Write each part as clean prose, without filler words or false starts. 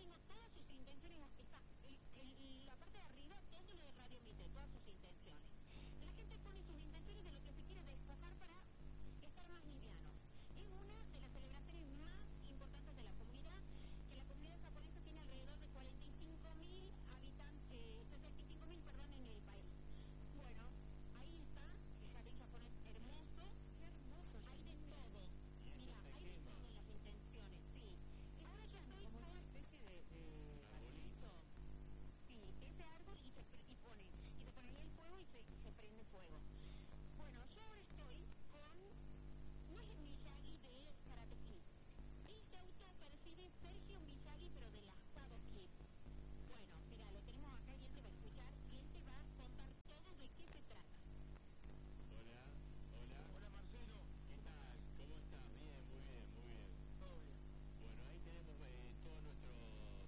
tengo todas sus intenciones, está la parte de arriba, todo lo de Radio Mitre, todas sus intenciones. La gente pone sus intenciones de lo que se quiere despojar para estar más liviano. Es una de las celebraciones más importantes de la comunidad, que la comunidad japonesa tiene alrededor de 45.000 habitantes, 65.000, perdón, en el país. Bueno, ahí está, el jardín japonés hermoso. Qué hermoso. Hay de todo. Mira, hay de todo en las intenciones, sí. Ahora yo estoy como con una especie de arbolito. sí, ese árbol y se pone el fuego y se prende fuego. Bueno, yo ahora estoy con, no es Miyagi de Karate Kid. Él se autopercibe Sergio Miyagi, pero del asado Kid. Bueno, mira, lo tenemos acá y él te va a escuchar y él te va a contar todo de qué se trata. Hola, hola. Hola Marcelo, ¿Qué tal? ¿Cómo estás? Bien, muy bien, muy bien. todo bien. Bueno, ahí tenemos todos nuestros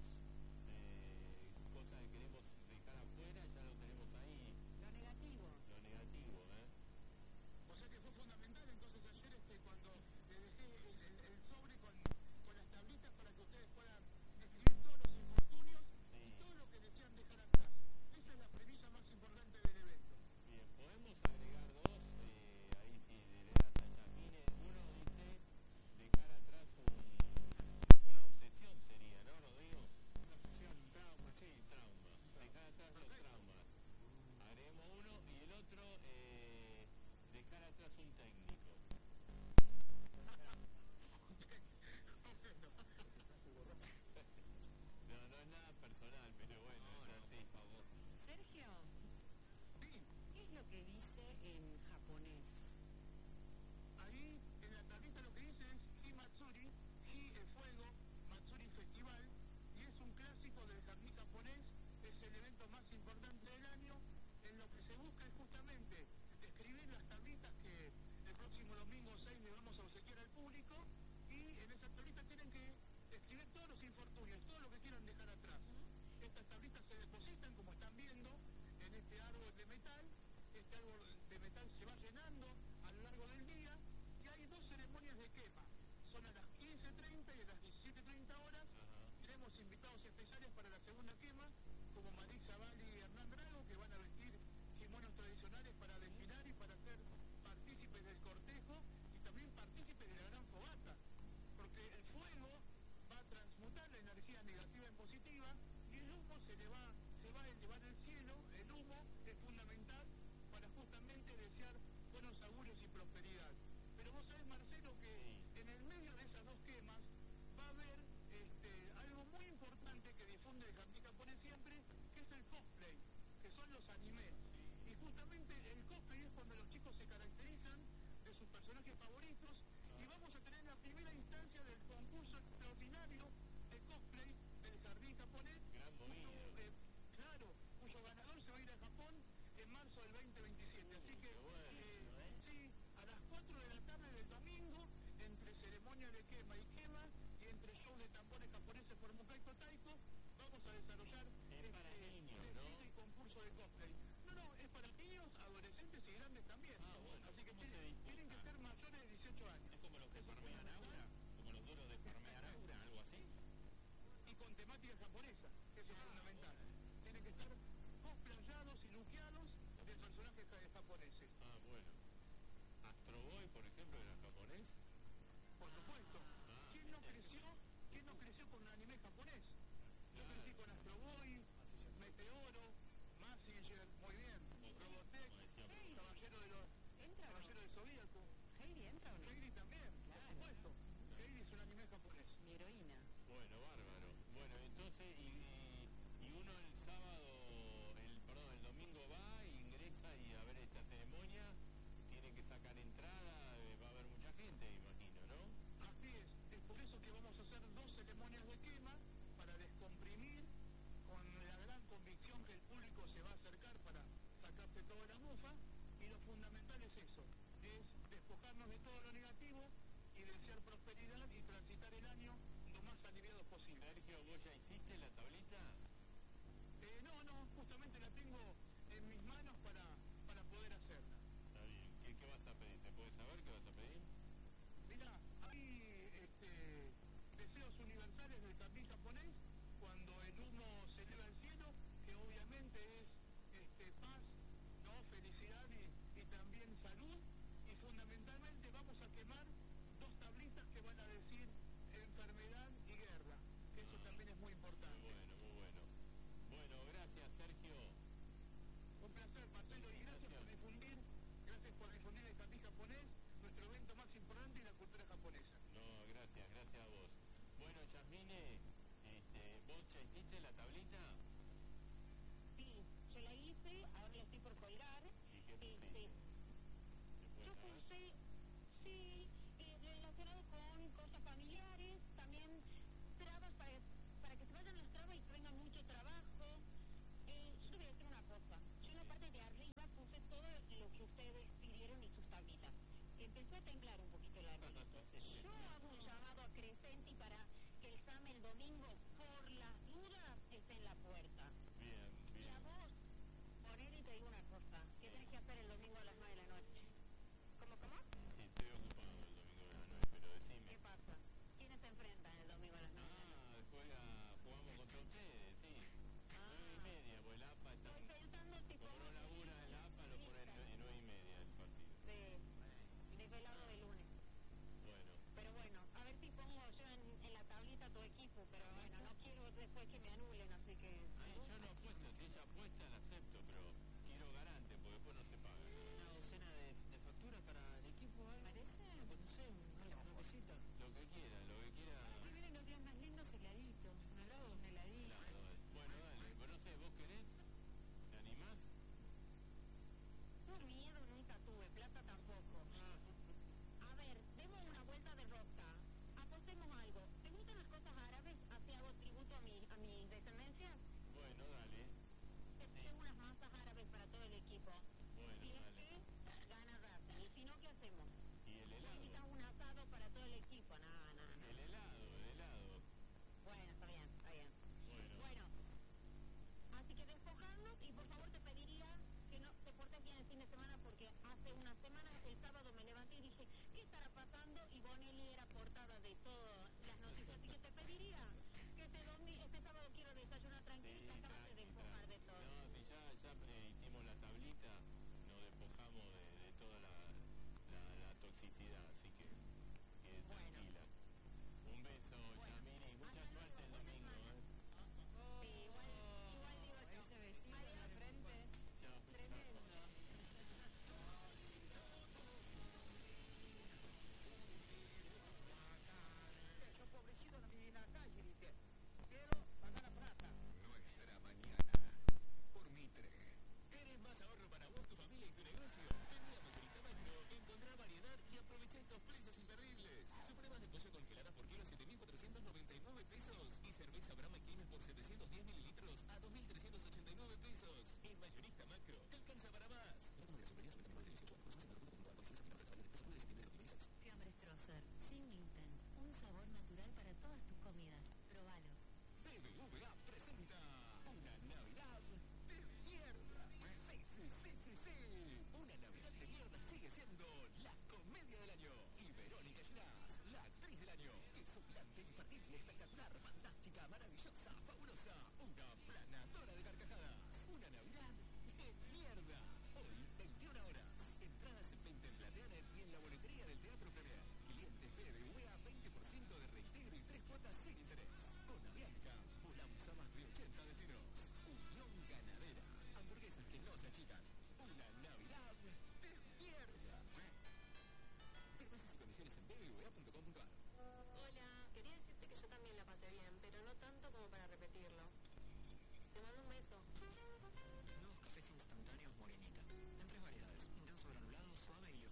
cosas que queremos dejar afuera, ya lo tenemos ahí, Lo negativo. lo negativo, ¿eh? O sea que fue fundamental entonces ayer cuando le dejé el sobre con las tablitas para que ustedes puedan escribir todos los infortunios y todo lo que desean dejar atrás. Esa es la premisa más importante del evento. Bien, podemos agregar dos, ahí si le das a Chapine, uno dice dejar atrás una obsesión sería, ¿no, Rodrigo? Una obsesión, un trauma, sí. Trauma, dejar atrás los traumas. Agreguemos uno y el otro, dejar atrás un técnico. No, no es nada personal, pero bueno, es así. Por favor. Sergio, Sí, ¿qué es lo que dice en japonés? ahí en la tablita lo que dice es Himatsuri, Hi es fuego, Matsuri festival, y es un clásico del jardín japonés, es el evento más importante del año, en lo que se busca es justamente escribir las tablitas que el próximo domingo 6 le vamos a obsequiar al público, y en esas tablitas tienen que escribir todos los infortunios, todo lo que quieran dejar atrás. Estas tablitas se depositan, como están viendo, en este árbol de metal. Este árbol de metal se va llenando a lo largo del día y hay dos ceremonias de quema. Son a las 15:30 y a las 17:30 horas. Tenemos invitados especiales para la segunda quema, como Marisa Bali y Hernán Drago, que van a vestir kimonos tradicionales para desfilar y para ser partícipes del cortejo y también partícipes de la gran fogata, porque el fuego va a transmutar la energía negativa en positiva y el humo se va a elevar al cielo. El humo es fundamental para justamente desear buenos augurios y prosperidad. Pero vos sabés, Marcelo, que en el medio de esas dos quemas va a haber algo muy importante que difunde el jardín japonés siempre, que es el cosplay, que son los animes. Y justamente el cosplay es cuando los chicos se caracterizan de sus personajes favoritos y vamos a tener la primera instancia del concurso extraordinario de cosplay del jardín japonés. Gran movida. Claro, cuyo ganador se va a ir a Japón en marzo del 2027. Así que, sí, a las 4 de la tarde del domingo, entre ceremonia de quema y quema, y entre show de tambores japoneses por Mukaito Taiko, vamos a desarrollar Es para niños, ¿no? desfile y concurso de cosplay. No, es para niños, adolescentes y grandes también. Ah, bueno, Así que ¿cómo se disputa? tienen que ser mayores de 18 años. Es como los que farmean aura, como los duros de farmear aura, algo así. Y con temática japonesa, que eso es fundamental. Tienen que estar cosplayados y luqueados de personajes japoneses. Ah, bueno. Astro Boy, por ejemplo, era japonés. Por supuesto. ¿Quién no creció con un anime japonés? Yo crecí con Astro Boy, Meteoro, Mazinger, muy bien, Robotech, Heidi, Caballero ¿entra o no? del Zodíaco. Heidi, ¿entra o no? Heidi también, Claro. por supuesto. Heidi es un anime japonés. Mi heroína. Bueno, bárbaro. Bueno, entonces, y uno el sábado, el domingo va, ingresa y a ver esta ceremonia, tiene que sacar entrada, va a haber mucha gente, imagino, ¿no? Así es por eso que vamos a hacer dos ceremonias de quema para descomprimir con la gran convicción que el público se va a acercar para sacarse toda la mufa, y lo fundamental es eso, es despojarnos de todo lo negativo y desear prosperidad y transitar el año lo más aliviados posible. Sergio, ¿vos ya hiciste la tablita? No, justamente la tengo en mis manos para poder hacerla. Está bien. ¿Qué vas a pedir? ¿Se puede saber qué vas a pedir? Mirá, hay deseos universales del jardín japonés cuando Sergio. Un placer, Marcelo, y gracias por difundir el tapiz japonés, nuestro evento más importante y la cultura japonesa. No, gracias a vos. Bueno, Yasmine, ¿vos ya hiciste la tablita? Sí, yo la hice, ahora la estoy por colgar. ¿Y qué pusiste? Yo puse, sí, relacionado con cosas familiares, también trabas para que se vayan las trabas y tengan mucho trabajo. Yo te voy a decir una cosa, yo en la parte de arriba puse todo lo que ustedes pidieron y sus tablitas. Empezó a temblar un poquito el arbolito. Yo hago un llamado a Crescenti para que el SAM el domingo, por las dudas, esté en la puerta. Bien, Y bien. a vos, ponele y te digo una cosa, ¿qué tenés que hacer el domingo a las 9 de la noche? ¿Cómo? Sí, estoy ocupado el domingo de la noche, pero decime. ¿Qué pasa? ¿Quiénes se enfrentan el domingo a las 9 de la noche? Jugamos contra ustedes, sí. 9:30, pues el AFA está... Estoy pensando tipo... Como no labura el AFA, lo pone en 9:30 el partido. Desvelado de lunes. Bueno. Pero bueno, a ver si pongo yo en la tablita tu equipo, pero bueno, no quiero después que me anulen, así que... Ay, yo no apuesto, si ella apuesta la acepto, pero quiero garante, porque después no se paga. Una docena de facturas para el equipo, ¿eh? ¿Parece? Pues no sé, una cosita. Lo que quiera. Hoy vienen los días más lindos heladitos. Un helado, un heladito. Claro, bueno, dale. Bueno, no sé, ¿vos querés? ¿Te animás? Yo miedo nunca tuve, plata tampoco. A ver, demos una vuelta de rosca. Apostemos algo. ¿Te gustan las cosas árabes? Así hago tributo a mi descendencia. Bueno, dale. Tengo unas masas árabes para todo el equipo. Bueno, Si es dale. que gana Racing. Y si no, ¿qué hacemos? ¿Y el ¿Me helado? invitas un asado para todo el equipo? No. El helado. Bueno, está bien. Bueno. Así que despojarnos y por favor te pediría que no te portes bien el fin de semana porque hace unas semanas, el sábado me levanté y dije, ¿qué estará pasando? Y Bonelli era portada de todas las noticias. Así que te pediría que este sábado quiero desayunar tranquila, acabas de despojar de todo. No, si ya hicimos la tablita, nos despojamos de toda la toxicidad, así que tranquila. Un beso, Yamini, mucha suerte el domingo, Sí, igual digo yo. Ese vecino en la frente. Chao, Tremendo. Yo pobrecito no viví en la calle, ¿viste? Quiero pagar la plata. Nuestra mañana. Por Mitre. ¿Querés más ahorro para vos, tu familia y tu negocio? Vení a Mayorista Macro, encontrá variedad y aprovecha estos precios imperdibles. Supremas de pollo congeladas por kilo 7.499 pesos y cerveza Brahma Quilmes por 710 mililitros a 2.389 pesos. En Mayorista Macro, te alcanza para más. Fiambres Trosser, sin gluten, un sabor natural para todas tus comidas. Probalos. BBVA presenta una Navidad de mierda. Sí. Una Navidad de mierda sigue siendo la comedia del año. Y Verónica Ginás, la actriz del año. Exuberante, imperdible, espectacular, fantástica, maravillosa, fabulosa. Una planadora de carcajadas. Una Navidad de mierda. Hoy, 21 horas. Entradas en 20 en Plateanet y en la boletería del Teatro Premier. Clientes BBVA 20% de reintegro y 3 cuotas sin interés. Con Avianca, volamos a más de 80 destinos. Unión Ganadera. Hamburguesas que no se achican. Una Navidad de mierda. Bases y condiciones en bbva.com.ar. Hola, quería decirte que yo también la pasé bien, pero no tanto como para repetirlo. Te mando un beso. Nuevos cafés instantáneos Morenita. En 3 variedades: intenso granulado, suave y